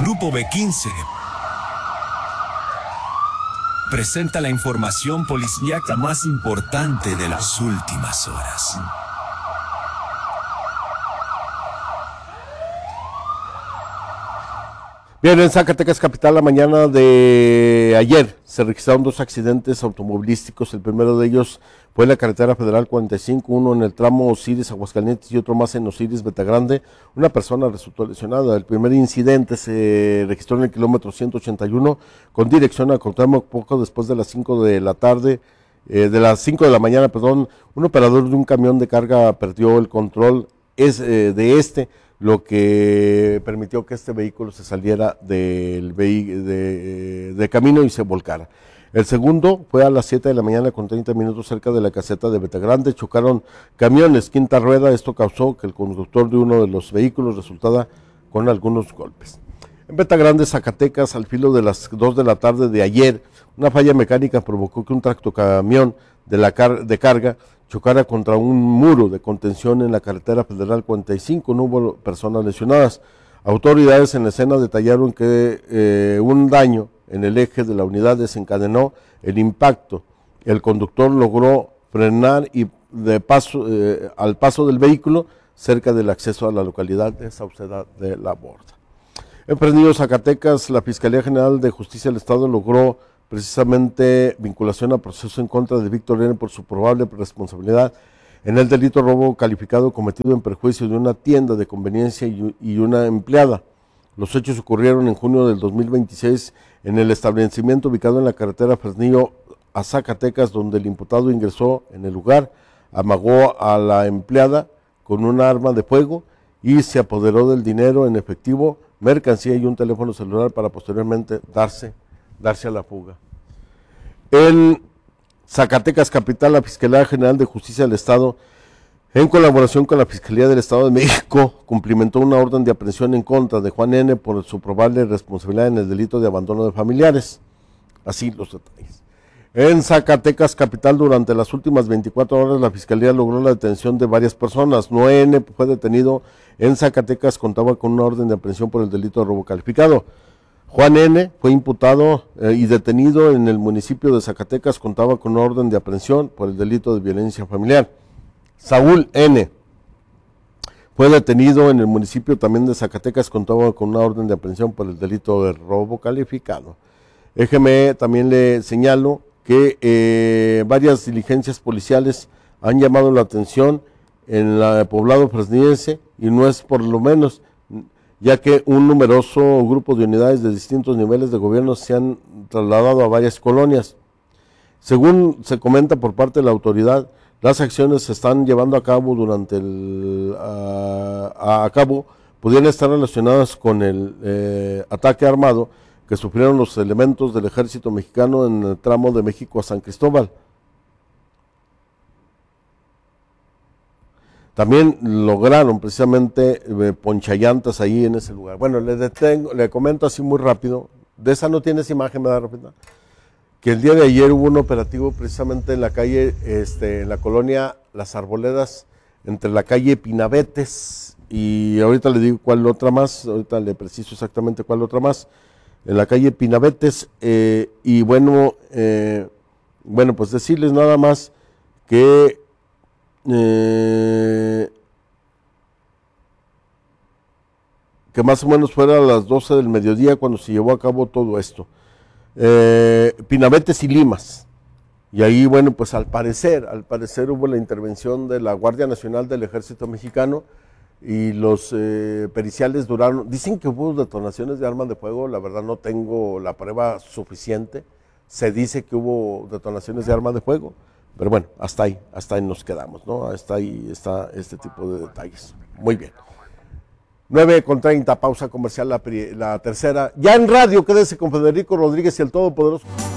Grupo B15 presenta la información policíaca más importante de las últimas horas. Bien, en Zacatecas capital, la mañana de ayer se registraron 2 accidentes automovilísticos. El primero de ellos fue en la carretera federal 45, uno en el tramo Osiris Aguascalientes y otro más en Osiris Betagrande. Una persona resultó lesionada. El primer incidente se registró en el kilómetro 181 con dirección a Cuauhtémoc poco después de las 5 de la tarde, de las 5 de la mañana, perdón. Un operador de un camión de carga perdió el control lo que permitió que este vehículo se saliera de camino y se volcara. El segundo fue a las 7 de la mañana con 30 minutos cerca de la caseta de Betagrande. Chocaron camiones quinta rueda. Esto causó que el conductor de uno de los vehículos resultara con algunos golpes. En Betagrande, Zacatecas, al filo de las 2 de la tarde de ayer, una falla mecánica provocó que un tractocamión de carga chocara contra un muro de contención en la carretera federal 45, no hubo personas lesionadas. Autoridades en la escena detallaron que un daño en el eje de la unidad desencadenó el impacto. El conductor logró frenar y al paso del vehículo cerca del acceso a la localidad de Sauceda de la Borda. En Fresnillo, Zacatecas, la Fiscalía General de Justicia del Estado logró precisamente vinculación a proceso en contra de Víctor N. por su probable responsabilidad en el delito robo calificado cometido en perjuicio de una tienda de conveniencia y una empleada. Los hechos ocurrieron en junio del 2026 en el establecimiento ubicado en la carretera Fresnillo a Zacatecas, donde el imputado ingresó en el lugar, amagó a la empleada con un arma de fuego y se apoderó del dinero en efectivo, mercancía y un teléfono celular para posteriormente darse a la fuga. En Zacatecas capital, la Fiscalía General de Justicia del Estado, en colaboración con la Fiscalía del Estado de México, cumplimentó una orden de aprehensión en contra de Juan N. por su probable responsabilidad en el delito de abandono de familiares. Así los detalles. En Zacatecas capital, durante las últimas 24 horas, la Fiscalía logró la detención de varias personas. Noé N. fue detenido en Zacatecas, contaba con una orden de aprehensión por el delito de robo calificado. Juan N. fue imputado y detenido en el municipio de Zacatecas, contaba con una orden de aprehensión por el delito de violencia familiar. Saúl N. fue detenido en el municipio también de Zacatecas, contaba con una orden de aprehensión por el delito de robo calificado. EGME también le señalo que varias diligencias policiales han llamado la atención en el poblado fresnillense y no es por lo menos, ya que un numeroso grupo de unidades de distintos niveles de gobierno se han trasladado a varias colonias. Según se comenta por parte de la autoridad, las acciones se están llevando a cabo pudieran estar relacionadas con el ataque armado que sufrieron los elementos del ejército mexicano en el tramo de México a San Cristóbal. También lograron precisamente ponchallantas ahí en ese lugar. Bueno, le comento así muy rápido. De esa no tienes imagen, ¿verdad, Rafita? Que el día de ayer hubo un operativo precisamente en la calle, en la colonia Las Arboledas, entre la calle Pinabetes y ahorita le digo cuál otra más, ahorita le preciso exactamente cuál otra más, en la calle Pinabetes, y bueno, pues decirles nada más que más o menos fuera a las 12 del mediodía cuando se llevó a cabo todo esto. Pinabetes y Limas. Y ahí, bueno, pues al parecer hubo la intervención de la Guardia Nacional del Ejército Mexicano y los periciales dicen que hubo detonaciones de armas de fuego, la verdad no tengo la prueba suficiente, se dice que hubo detonaciones de armas de fuego, pero bueno, hasta ahí nos quedamos, ¿no? Hasta ahí está este tipo de detalles. Muy bien. 9:30, pausa comercial, la tercera. Ya en radio, quédese con Federico Rodríguez y el Todopoderoso.